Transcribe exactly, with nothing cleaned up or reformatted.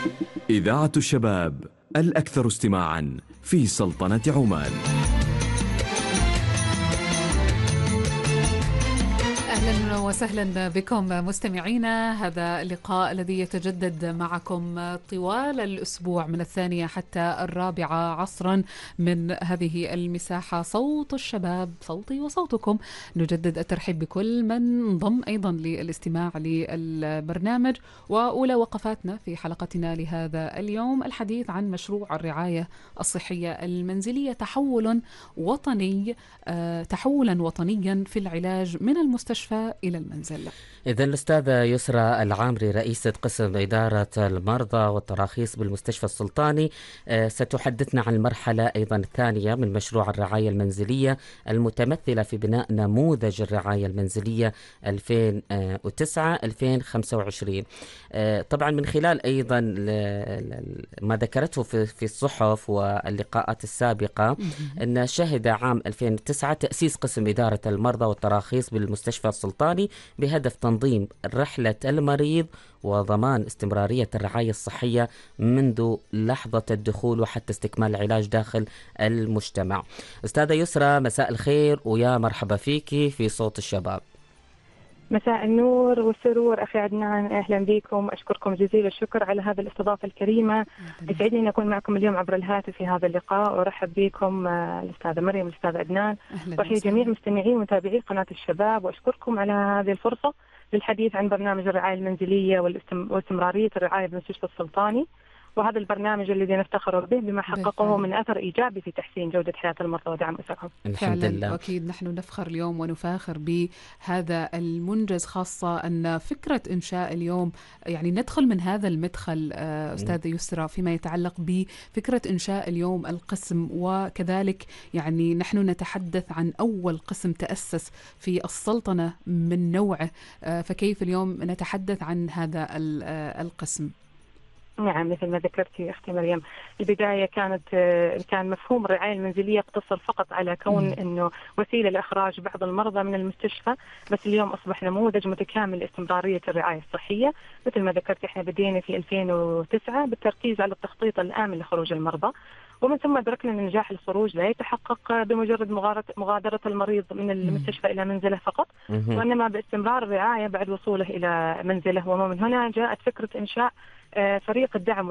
إذاعة الشباب الأكثر استماعاً في سلطنة عمان. أهلا وسهلا بكم مستمعينا. هذا اللقاء الذي يتجدد معكم طوال الأسبوع من الثانية حتى الرابعة عصرا من هذه المساحة، صوت الشباب، صوتي وصوتكم. نجدد الترحيب بكل من انضم أيضا للاستماع للبرنامج. وأولى وقفاتنا في حلقتنا لهذا اليوم الحديث عن مشروع الرعاية الصحية المنزلية، تحول وطني تحولا وطنيا في العلاج من المستشفى إلى المنزل. إذن الأستاذة يسرى العامري رئيسة قسم إدارة المرضى والتراخيص بالمستشفى السلطاني ستحدثنا عن المرحلة أيضا الثانية من مشروع الرعاية المنزلية المتمثلة في بناء نموذج الرعاية المنزلية ألفين وتسعة ألفين وخمسة وعشرين. طبعا من خلال أيضا ما ذكرته في الصحف واللقاءات السابقة أن شهد عام ألفين وتسعة تأسيس قسم إدارة المرضى والتراخيص بالمستشفى السلطاني بهدف تنظيم رحلة المريض وضمان استمرارية الرعاية الصحية منذ لحظة الدخول وحتى استكمال العلاج داخل المجتمع. أستاذة يسرى، مساء الخير ويا مرحبا فيكي في صوت الشباب. مساء النور والسرور أخي عدنان، أهلا بكم، أشكركم جزيل الشكر على هذه الاستضافة الكريمة. يسعدني أن أكون معكم اليوم عبر الهاتف في هذا اللقاء، وأرحب بكم الأستاذة مريم والأستاذ عدنان، وحي جميع مستمعين ومتابعي قناة الشباب، وأشكركم على هذه الفرصة للحديث عن برنامج الرعاية المنزلية واستمرارية الرعاية بالمستشفى السلطاني، وهذا البرنامج الذي نفتخر به بما حققه من أثر إيجابي في تحسين جودة حياة المرضى ودعم أسرهم. الحمد لله. أكيد نحن نفخر اليوم ونفاخر بهذا المنجز، خاصة أن فكرة إنشاء اليوم يعني ندخل من هذا المدخل أستاذ يسرى فيما يتعلق بفكرة إنشاء اليوم القسم، وكذلك يعني نحن نتحدث عن أول قسم تأسس في السلطنة من نوعه، فكيف اليوم نتحدث عن هذا القسم؟ نعم، مثل ما ذكرتي أختي مريم، البداية كانت كان مفهوم الرعاية المنزلية يقتصر فقط على كون أنه وسيلة لإخراج بعض المرضى من المستشفى، بس اليوم أصبح نموذج متكامل لاستمرارية الرعاية الصحية. مثل ما ذكرت إحنا بدينا في ألفين وتسعة بالتركيز على التخطيط الآمن لخروج المرضى، ومن ثم أدركنا أن نجاح الخروج لا يتحقق بمجرد مغادرة المريض من المستشفى إلى منزله فقط، وإنما باستمرار الرعاية بعد وصوله إلى منزله. ومن هنا جاءت فكرة إنشاء فريق الدعم